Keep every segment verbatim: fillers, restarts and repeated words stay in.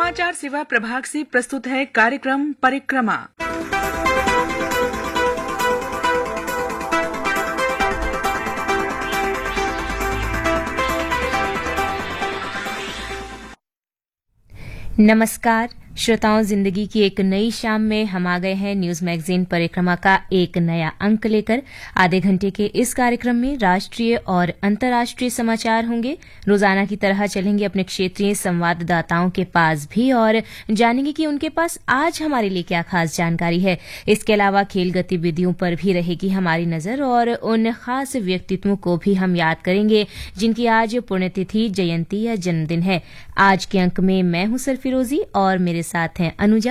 समाचार सेवा प्रभाग से प्रस्तुत है कार्यक्रम परिक्रमा। नमस्कार श्रोताओं, जिंदगी की एक नई शाम में हम आ गए हैं न्यूज मैगजीन परिक्रमा का एक नया अंक लेकर। आधे घंटे के इस कार्यक्रम में राष्ट्रीय और अंतर्राष्ट्रीय समाचार होंगे। रोजाना की तरह चलेंगे अपने क्षेत्रीय संवाददाताओं के पास भी और जानेंगे कि उनके पास आज हमारे लिए क्या खास जानकारी है। इसके अलावा खेल गतिविधियों पर भी रहेगी हमारी नजर और उन खास व्यक्तित्वों को भी हम याद करेंगे जिनकी आज पुण्यतिथि, जयंती या जन्मदिन है। आज के अंक में मैं हूं सरफिरोजी और मेरे साथ हैं Anuja.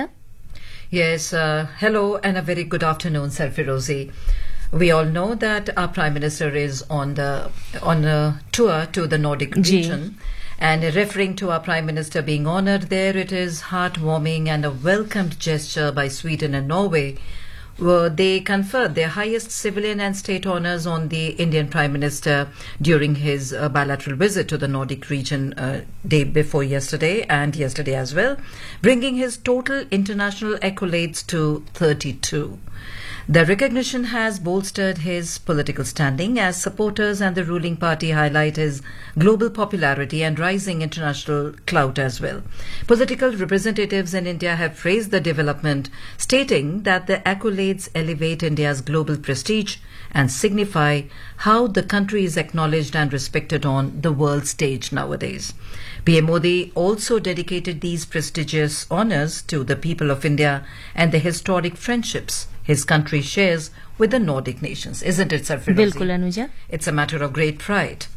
Yes, uh, hello and a very good afternoon, Sarfirozi. We all know that our Prime Minister is on the on a tour to the Nordic region, and referring to our Prime Minister being honoured there, it is heartwarming and a welcomed gesture by Sweden and Norway. Well, they conferred their highest civilian and state honours on the Indian Prime Minister during his uh, bilateral visit to the Nordic region uh, day before yesterday and yesterday as well, bringing his total international accolades to thirty-two. The recognition has bolstered his political standing as supporters and the ruling party highlight his global popularity and rising international clout as well. Political representatives in India have praised the development, stating that the accolades elevate India's global prestige and signify how the country is acknowledged and respected on the world stage nowadays. P M Modi also dedicated these prestigious honours to the people of India and the historic friendships his country shares with the Nordic nations. Isn't it, Sarfirozi? Bilkul, Anuja. It's a matter of great pride.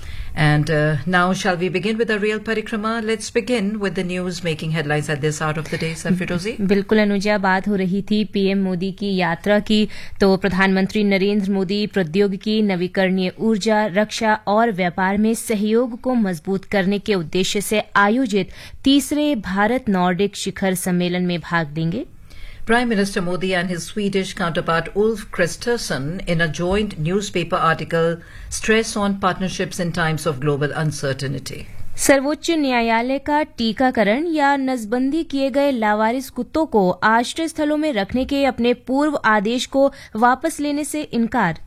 And uh, now shall we begin with a real parikrama? Let's begin with the news making headlines at this hour of the day, Sarfirozi. बिल्कुल अनुजा, बात हो रही थी PM Modi की यात्रा की। तो प्रधानमंत्री नरेंद्र मोदी प्रौद्योगिकी, नवीकरणीय ऊर्जा, रक्षा और व्यापार में सहयोग को मजबूत करने के उद्देश्य से आयोजित तीसरे भारत नॉर्डिक शिखर सम्मेलन में भाग लेंगे। Prime Minister Modi and his Swedish counterpart Ulf Kristersson in a joint newspaper article stress on partnerships in times of global uncertainty. सर्वोच्च न्यायालय का टीकाकरण या नसबंदी किए गए लावारिस कुत्तों को आश्रय स्थलों में रखने के अपने पूर्व आदेश को वापस लेने से इनकार।